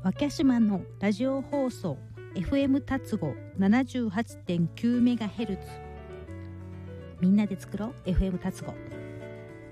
わきゃしまのラジオ放送 FM 達合 78.9MHz。 みんなで作ろう FM 達合。